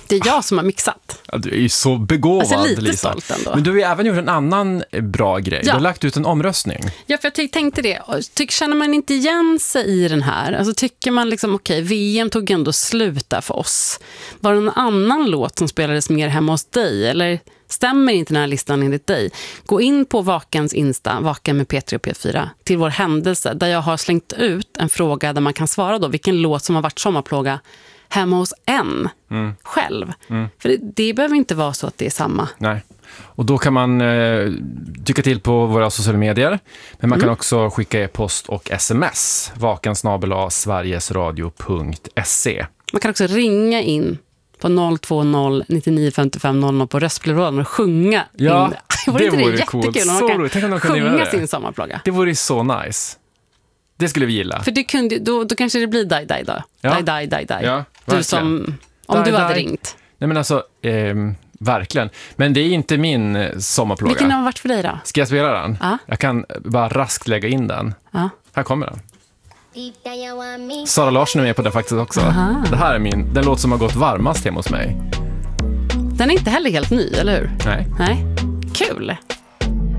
Det är jag som har mixat. Ja, du är ju så begåvad, alltså, lite Lisa. stolt ändå. Men du har ju även gjort en annan bra grej. Ja. Du har lagt ut en omröstning. Ja, för jag tänkte det. Känner man inte igen sig i den här? Alltså tycker man liksom, okej, VM tog ändå slut där för oss. Var det någon annan låt som spelades mer hemma hos dig? Eller stämmer inte den här listan enligt dig? Gå in på Vakens Insta, Vaken med P3 och P4, till vår händelse, där jag har slängt ut en fråga där man kan svara då vilken låt som har varit sommarplåga hemma hos en själv. För det behöver inte vara så att det är samma. Nej. Och då kan man tycka till på våra sociala medier. Men man kan också skicka e-post och sms. vaken@sverigesradio.se. Man kan också ringa in på 020 99 55 00 på röstbrevlådan och sjunga Ja, in. Vore inte vore jättekul coolt. om man Så kan roligt. Tänk om de kunde göra sjunga det. sin sommarplåga? Det vore så nice. Det skulle vi gilla. För det kunde, då kanske det blir die då. Ja. Die. Ja, du verkligen. som, om Die, du hade die. ringt. Nej men alltså, verkligen. Men det är inte min sommarplåga. Vilken har varit för dig då? Ska jag spela den? Ja. Jag kan bara raskt lägga in den. Ja. Här kommer den. Sara Larsson är med på det faktiskt också. Aha. Det här är den låt som har gått varmast hemma hos mig. Den är inte heller helt ny, eller hur? Nej. Nej. Kul.